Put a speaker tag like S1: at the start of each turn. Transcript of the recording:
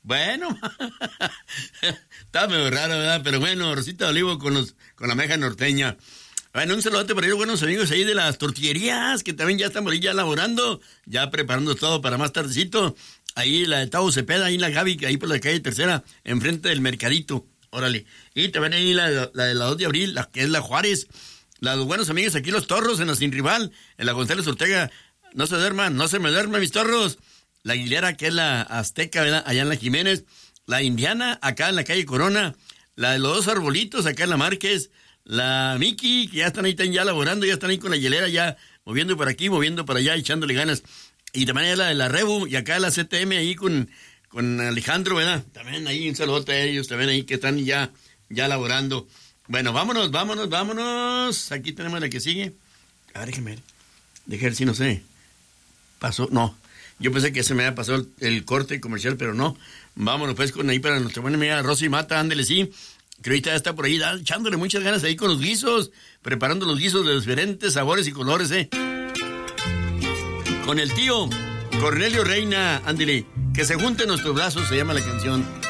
S1: Bueno, está medio raro, ¿verdad? Pero bueno, Rosita de Olivo con la meja norteña. Bueno, un saludote para ellos, buenos amigos ahí de las tortillerías, que también ya están por ahí ya elaborando, ya preparando todo para más tardecito. Ahí la de Tavo Cepeda, ahí la Gaby, ahí por la calle Tercera, enfrente del mercadito. Órale. Y también ahí la de la 2 de abril, la que es la Juárez. Los buenos amigos aquí, los Torros, en la Sin Rival, en la González Ortega. No se duerman, no se me duerman, mis Torros. La Aguilera, que es la Azteca, ¿verdad? Allá en la Jiménez. La Indiana, acá en la calle Corona. La de los dos arbolitos, acá en la Márquez. La Miki, que ya están ahí ya laborando, ya están ahí con la hielera, ya moviendo por aquí, moviendo para allá, echándole ganas. Y también hay la de la Rebu, y acá la CTM ahí con Alejandro, ¿verdad? También ahí un saludote a ellos, también ahí que están ya laborando. Bueno, vámonos. Aquí tenemos la que sigue. A ver, déjeme ver si no sé. Pasó, no. Yo pensé que se me había pasado el corte comercial, pero no. Vámonos pues con ahí para nuestra buena amiga Rosy Mata, ándele, sí. Que ahorita está por ahí echándole muchas ganas ahí con los guisos, preparando los guisos de diferentes sabores y colores, Con el tío Cornelio Reina, ándele, que se junten nuestros brazos, se llama la canción.